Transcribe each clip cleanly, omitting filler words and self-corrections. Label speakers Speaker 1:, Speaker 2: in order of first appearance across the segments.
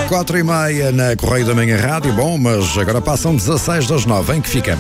Speaker 1: 4h30 na Correio da Manhã Rádio. Bom, mas agora passam 16 das 9, em que ficamos?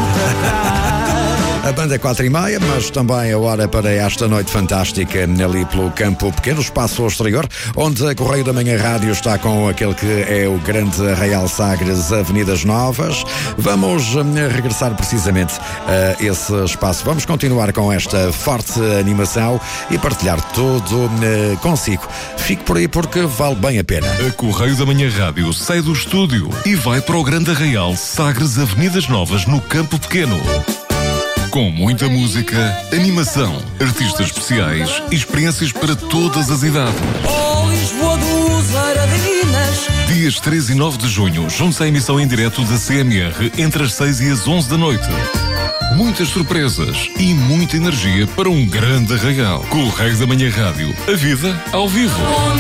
Speaker 1: A banda é 4h30, mas também a hora para esta noite fantástica ali pelo Campo Pequeno, espaço exterior, onde a Correio da Manhã Rádio está com aquele que é o grande Arraial Sagres, Avenidas Novas. Vamos regressar precisamente a esse espaço. Vamos continuar com esta forte animação e partilhar tudo consigo. Fique por aí porque vale bem a pena.
Speaker 2: A Correio da Manhã Rádio sai do estúdio e vai para o grande Arraial Sagres, Avenidas Novas, no Campo Pequeno. Com muita música, animação, artistas especiais e experiências para todas as idades. Dias 3 e 9 de junho, junte-se à emissão em direto da CMR entre as 6 e as 11 da noite. Muitas surpresas e muita energia para um grande arraial. Correio da Manhã Rádio, a vida ao vivo.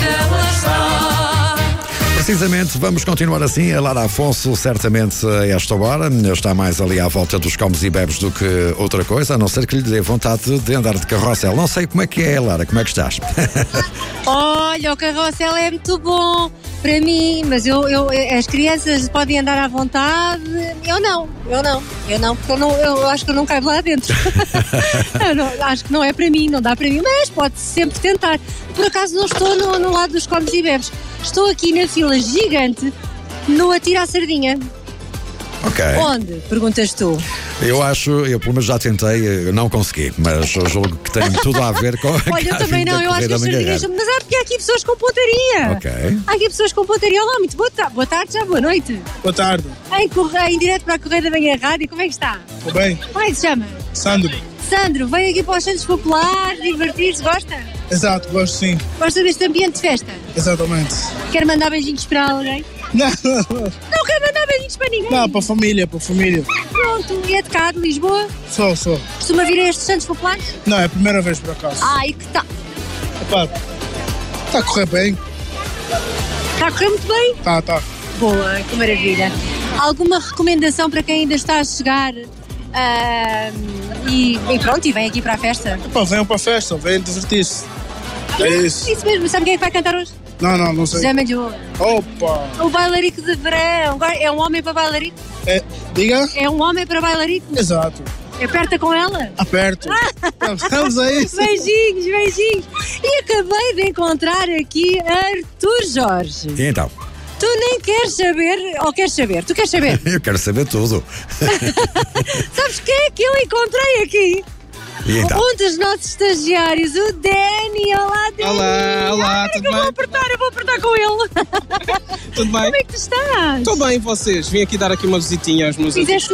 Speaker 1: Precisamente, vamos continuar assim. A Lara Afonso, certamente a esta hora, está mais ali à volta dos comes e bebes do que outra coisa, a não ser que lhe dê vontade de andar de carrossel. Não sei como é que é, Lara, como é que estás?
Speaker 3: Olha, o carrossel é muito bom para mim, mas as crianças podem andar à vontade. Eu não, porque eu acho que eu não caibo lá dentro. Acho que não é para mim, não dá para mim, mas pode sempre tentar. Por acaso não estou no lado dos comes e bebes. Estou aqui na fila gigante no Atira a Sardinha.
Speaker 1: Ok.
Speaker 3: Onde? Perguntas tu.
Speaker 1: Eu pelo menos já tentei, não consegui, mas eu julgo que tem tudo a ver com a
Speaker 3: Olha, eu também não, eu acho que as sardinhas, mas porque há aqui pessoas com pontaria.
Speaker 1: Ok.
Speaker 3: Há aqui pessoas com pontaria. Olá, muito boa tarde, já boa noite.
Speaker 4: Boa tarde.
Speaker 3: Em direto para a Correio da Manhã Rádio, como é que está?
Speaker 4: Tudo bem?
Speaker 3: Como é que se chama?
Speaker 4: Sandro.
Speaker 3: Sandro, veio aqui para os Santos Populares, divertir-se, gosta?
Speaker 4: Exato, gosto sim.
Speaker 3: Gosta deste ambiente de festa?
Speaker 4: Exatamente.
Speaker 3: Quer mandar beijinhos para alguém?
Speaker 4: Não,
Speaker 3: Não quer mandar beijinhos para ninguém?
Speaker 4: não, para a família,
Speaker 3: Pronto, e é de cá, de Lisboa?
Speaker 4: Só.
Speaker 3: Costuma vir a estes Santos Populares?
Speaker 4: Não, é a primeira vez por acaso.
Speaker 3: E que tal?
Speaker 4: Epá, está a correr bem.
Speaker 3: Está a correr muito bem?
Speaker 4: Tá.
Speaker 3: Boa, que maravilha. Alguma recomendação para quem ainda está a chegar e pronto, e vem aqui para a festa?
Speaker 4: Epá, venham para a festa, venham divertir-se. É isso.
Speaker 3: Isso mesmo, sabe quem é que vai cantar hoje?
Speaker 4: Não sei.
Speaker 3: José Malhoa.
Speaker 4: Opa!
Speaker 3: O bailarico de verão. É um homem para bailarico?
Speaker 4: Diga?
Speaker 3: É um homem para bailarico?
Speaker 4: Exato.
Speaker 3: Aperta com ela?
Speaker 4: Aperto. Vamos a isso.
Speaker 3: Beijinhos. E acabei de encontrar aqui Arthur Jorge.
Speaker 1: E então?
Speaker 3: Tu nem queres saber, ou queres saber? Tu queres saber?
Speaker 1: Eu quero saber tudo.
Speaker 3: Sabes quem é que eu encontrei aqui?
Speaker 1: E então?
Speaker 3: Um dos nossos estagiários, o Danny. Olá, Danny.
Speaker 5: Olá, tudo bem?
Speaker 3: Eu vou apertar com ele.
Speaker 5: Tudo bem?
Speaker 3: Como é que tu estás?
Speaker 5: Estou bem, vocês? Vim aqui dar aqui uma visitinha aos meus amigos.
Speaker 3: Fizeste